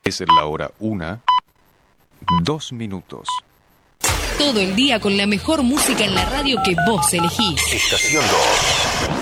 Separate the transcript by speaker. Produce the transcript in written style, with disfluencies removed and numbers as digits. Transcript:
Speaker 1: Es la hora 1:02.
Speaker 2: Todo el día con la mejor música en la radio que vos elegís.
Speaker 3: Estación 2.